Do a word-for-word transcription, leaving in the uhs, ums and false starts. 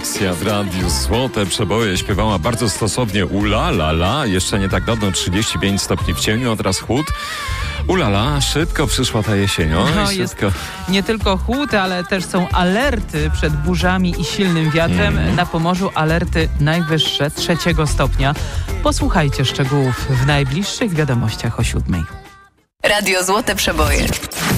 Aleksia w radiu Złote Przeboje śpiewała bardzo stosownie ula la la. Jeszcze nie tak dawno trzydzieści pięć stopni w cieniu, a teraz chłód. Ulala, szybko przyszła ta jesień. Oj, no, szybko. Jest nie tylko chłód, ale też są alerty przed burzami i silnym wiatrem. Mm. Na Pomorzu alerty najwyższe trzeciego stopnia. Posłuchajcie szczegółów w najbliższych wiadomościach o siódmej. Radio Złote Przeboje.